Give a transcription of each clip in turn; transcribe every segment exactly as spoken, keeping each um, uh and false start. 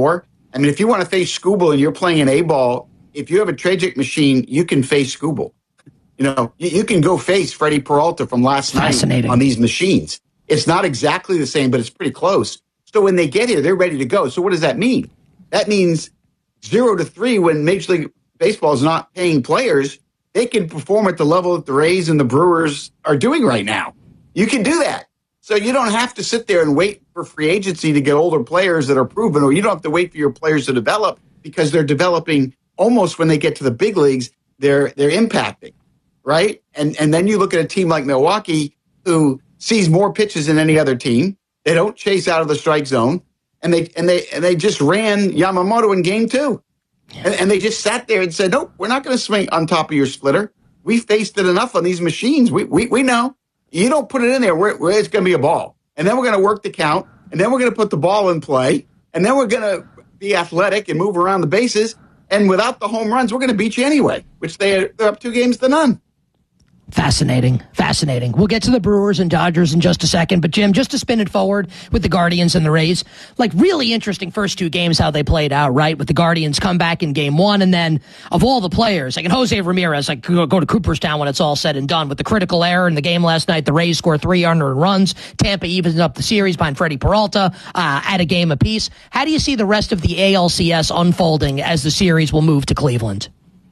before. I mean, if you want to face Skubal and you're playing an A-ball, if you have a Tragic machine, you can face Skubal. You know, you, you can go face Freddie Peralta from last night on these machines. It's not exactly the same, but it's pretty close. So when they get here, they're ready to go. So what does that mean? That means zero to three when Major League Baseball is not paying players, they can perform at the level that the Rays and the Brewers are doing right now. You can do that. So you don't have to sit there and wait for free agency to get older players that are proven, or you don't have to wait for your players to develop because they're developing almost when they get to the big leagues, they're they're impacting, right? And and then you look at a team like Milwaukee who sees more pitches than any other team. They don't chase out of the strike zone, and they and they and they just ran Yamamoto in game two. Yeah. And, and they just sat there and said, nope, we're not going to swing on top of your splitter. We faced it enough on these machines. We we we know. You don't put it in there where, where it's going to be a ball. And then we're going to work the count, and then we're going to put the ball in play, and then we're going to be athletic and move around the bases. And without the home runs, we're going to beat you anyway, which they, they're up two games to none. Fascinating. Fascinating. We'll get to the Brewers and Dodgers in just a second. But, Jim, just to spin it forward with the Guardians and the Rays, like really interesting first two games, how they played out, right? With the Guardians come back in game one. And then of all the players, like and Jose Ramirez, like go, go to Cooperstown when it's all said and done. With the critical error in the game last night, the Rays score three unearned runs. Tampa evens up the series behind Freddie Peralta uh, at a game apiece. How do you see the rest of the A L C S unfolding as the series will move to Cleveland?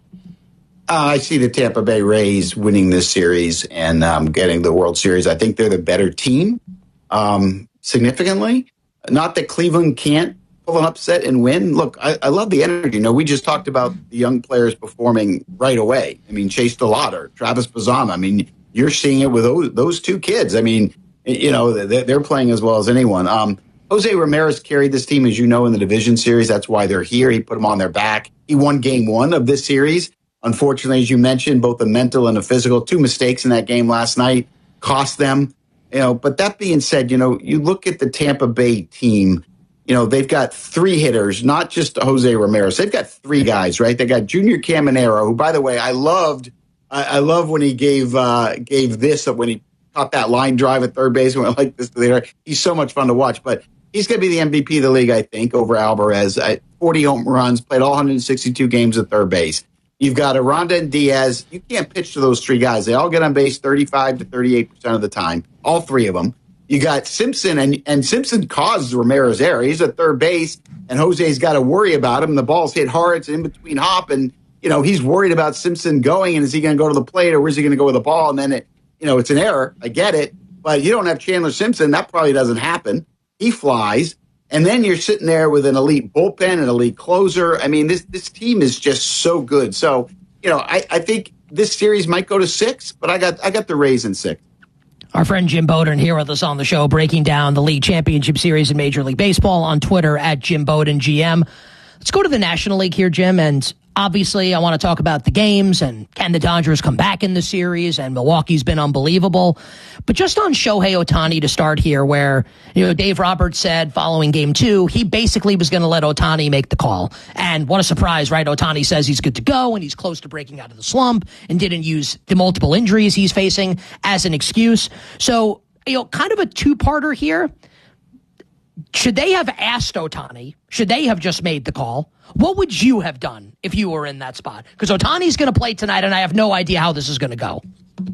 Uh, I see the Tampa Bay Rays winning this series and um, getting the World Series. I think they're the better team um, significantly. Not that Cleveland can't pull an upset and win. Look, I, I love the energy. You know, we just talked about the young players performing right away. I mean, Chase DeLauder, Travis Bazama. I mean, you're seeing it with those, those two kids. I mean, you know, they're, they're playing as well as anyone. Um, Jose Ramirez carried this team, as you know, in the division series. That's why they're here. He put them on their back. He won game one of this series. Unfortunately, as you mentioned, both the mental and the physical, two mistakes in that game last night cost them. You know, but that being said, you know, you look at the Tampa Bay team, you know, they've got three hitters, not just Jose Ramirez. They've got three guys, right? They got Junior Caminero, who, by the way, I loved. I, I love when he gave uh, gave this when he caught that line drive at third base. When I like this there, he's so much fun to watch. But he's going to be the M V P of the league, I think, over Alvarez. forty home runs, played all one hundred sixty-two games at third base. You've got Aranda and Diaz. You can't pitch to those three guys. They all get on base thirty-five to thirty-eight percent of the time, all three of them. You got Simpson, and, and Simpson caused Ramirez error. He's at third base, and Jose's got to worry about him. The ball's hit hard. It's in between hop, and, you know, he's worried about Simpson going, and is he going to go to the plate, or where's he going to go with the ball? And then, it, you know, it's an error. I get it. But you don't have Chandler Simpson. That probably doesn't happen. He flies. And then you're sitting there with an elite bullpen, an elite closer. I mean, this this team is just so good. So, you know, I, I think this series might go to six, but I got I got the Rays in six. Our friend Jim Bowden here with us on the show, breaking down the league championship series in Major League Baseball on Twitter at Jim Bowden G M. Let's go to the National League here, Jim, and obviously I want to talk about the games and can the Dodgers come back in the series, and Milwaukee's been unbelievable. But just on Shohei Ohtani to start here, where, you know, Dave Roberts said following game two, he basically was going to let Ohtani make the call. And what a surprise, right? Ohtani says he's good to go and he's close to breaking out of the slump and didn't use the multiple injuries he's facing as an excuse. So, you know, kind of a two-parter here. Should they have asked Ohtani? Should they have just made the call? What would you have done if you were in that spot? Because Ohtani's going to play tonight, and I have no idea how this is going to go.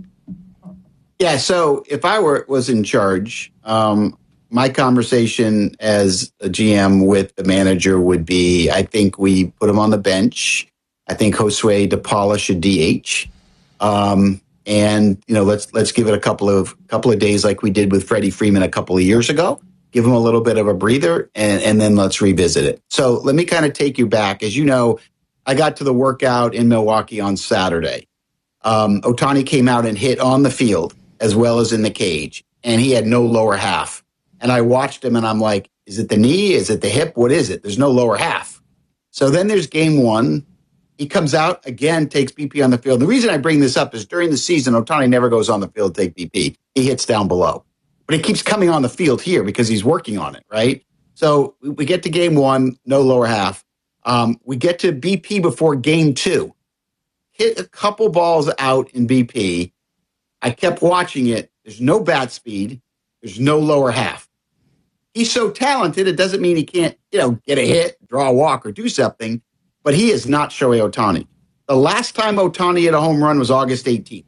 Yeah, so if I were was in charge, um, my conversation as a G M with the manager would be, I think we put him on the bench. I think Josue DePaula should D H. Um, and, you know, let's let's give it a couple of couple of days like we did with Freddie Freeman a couple of years ago. Give him a little bit of a breather, and, and then let's revisit it. So let me kind of take you back. As you know, I got to the workout in Milwaukee on Saturday. Um, Ohtani came out and hit on the field as well as in the cage, and he had no lower half. And I watched him, and I'm like, is it the knee? Is it the hip? What is it? There's no lower half. So then there's game one. He comes out, again, takes B P on the field. The reason I bring this up is during the season, Ohtani never goes on the field to take B P. He hits down below. But he keeps coming on the field here because he's working on it, right? So we get to game one, no lower half. Um, we get to B P before game two. Hit a couple balls out in B P. I kept watching it. There's no bat speed. There's no lower half. he's so talented. It doesn't mean he can't, you know, get a hit, draw a walk, or do something. But he is not Shohei Ohtani. The last time Ohtani hit a home run was August eighteenth.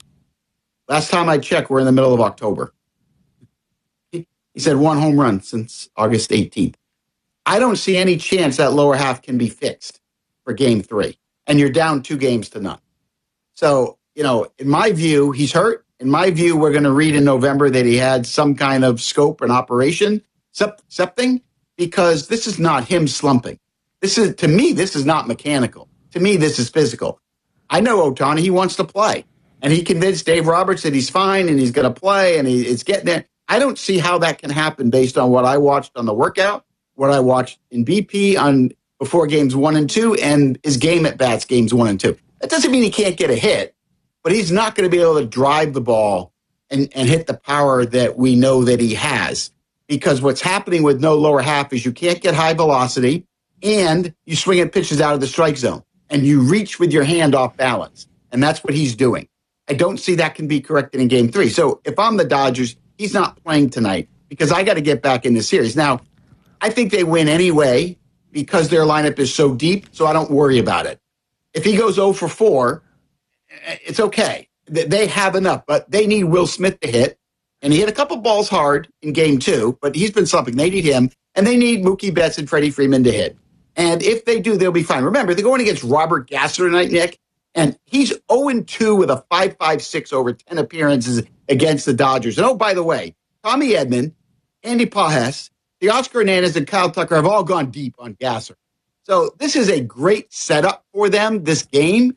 Last time I checked, we're in the middle of October. He, he said one home run since August eighteenth. I don't see any chance that lower half can be fixed for game three. And you're down two games to none. So, you know, in my view, he's hurt. In my view, we're going to read in November that he had some kind of scope and operation, something, because this is not him slumping. This is, to me, this is not mechanical. To me, this is physical. I know Ohtani, he wants to play. And he convinced Dave Roberts that he's fine and he's going to play and he, it's getting there. I don't see how that can happen based on what I watched on the workout, what I watched in B P on before games one and two, and his game at bats games one and two. That doesn't mean he can't get a hit, but he's not going to be able to drive the ball and, and hit the power that we know that he has. Because what's happening with no lower half is you can't get high velocity and you swing at pitches out of the strike zone and you reach with your hand off balance. And that's what he's doing. I don't see that can be corrected in game three. So if I'm the Dodgers, he's not playing tonight because I got to get back in the series. Now, I think they win anyway because their lineup is so deep, so I don't worry about it. If he goes oh for four, it's okay. They have enough, but they need Will Smith to hit. And he hit a couple balls hard in game two, but he's been slumping. They need him, and they need Mookie Betts and Freddie Freeman to hit. And if they do, they'll be fine. Remember, they're going against Robert Gasser tonight, Nick, and he's oh and two with a five point five six over ten appearances against the Dodgers. And oh, by the way, Tommy Edman, Andy Pages, Teoscar Hernandez, and Kyle Tucker have all gone deep on Gasser. So this is a great setup for them, this game.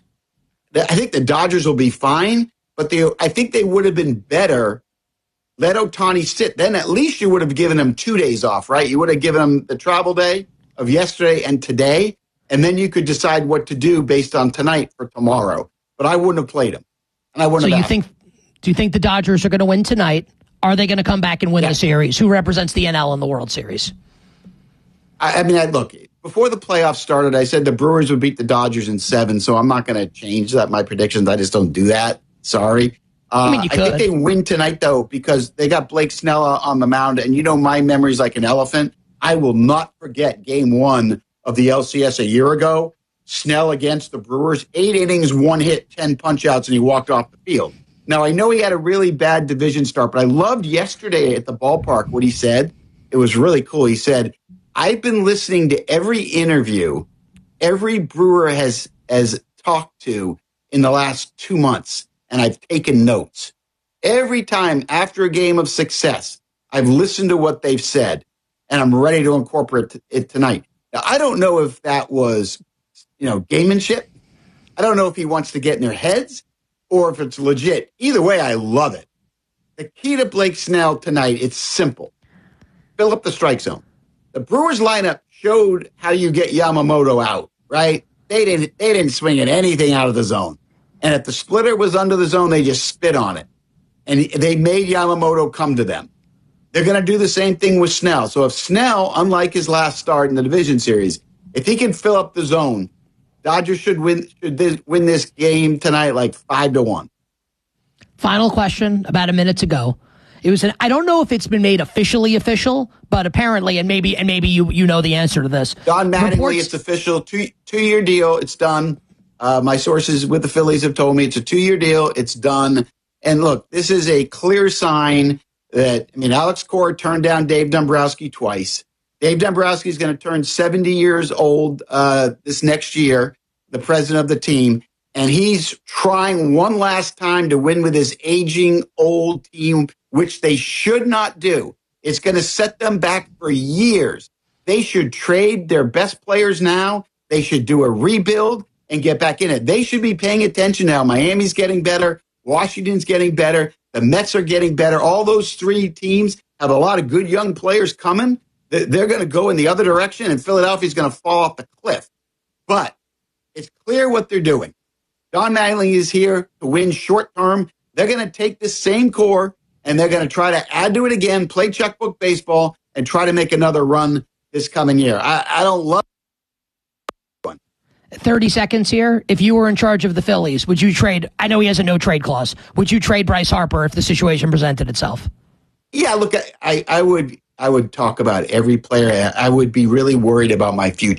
I think the Dodgers will be fine, but they, I think they would have been better. Let Ohtani sit. Then at least you would have given him two days off, right? You would have given him the travel day of yesterday and today, and then you could decide what to do based on tonight for tomorrow. But I wouldn't have played him. And I wouldn't so have you think? Do you think the Dodgers are going to win tonight? Are they going to come back and win yeah. the series? Who represents the N L in the World Series? I, I mean, I, look, before the playoffs started, I said the Brewers would beat the Dodgers in seven, so I'm not going to change that, my predictions. I just don't do that. Sorry. Uh, I, mean, you could. I think they win tonight, though, because they got Blake Snell on the mound, and you know my memory's like an elephant. I will not forget game one of the L C S a year ago. Snell against the Brewers, eight innings, one hit, ten punch-outs, and he walked off the field. Now, I know he had a really bad division start, but I loved yesterday at the ballpark what he said. It was really cool. He said, I've been listening to every interview every Brewer has, has talked to in the last two months. And I've taken notes. Every time after a game of success, I've listened to what they've said, and I'm ready to incorporate it tonight. Now, I don't know if that was, you know, gamemanship. I don't know if he wants to get in their heads or if it's legit. Either way, I love it. The key to Blake Snell tonight, it's simple. Fill up the strike zone. The Brewers lineup showed how you get Yamamoto out, right? They didn't, they didn't swing at anything out of the zone. And if the splitter was under the zone, they just spit on it. And they made Yamamoto come to them. They're going to do the same thing with Snell. So if Snell, unlike his last start in the division series, if he can fill up the zone, Dodgers should win should this, win this game tonight like five to one. Final question, about a minute to go. It was an, I don't know if it's been made officially official, but apparently, and maybe and maybe you you know the answer to this. Don Mattingly, Reports, it's official, two two year deal. It's done. Uh, my sources with the Phillies have told me it's a two-year deal. It's done. And look, this is a clear sign that, I mean, Alex Cora turned down Dave Dombrowski twice. Dave Dombrowski is going to turn seventy years old uh, this next year, the president of the team. And he's trying one last time to win with his aging old team, which they should not do. It's going to set them back for years. They should trade their best players now. They should do a rebuild and get back in it. They should be paying attention now. Miami's getting better. Washington's getting better. The Mets are getting better. All those three teams have a lot of good young players coming. They're going to go in the other direction, and Philadelphia's going to fall off the cliff. But it's clear what they're doing. Don Mattingly is here to win short term. They're going to take this same core, and they're going to try to add to it again, play checkbook baseball, and try to make another run this coming year. I, I don't love thirty seconds here. If you were in charge of the Phillies, would you trade? I know he has a no trade clause. Would you trade Bryce Harper if the situation presented itself? Yeah, look, I, I would I would talk about every player. I would be really worried about my future.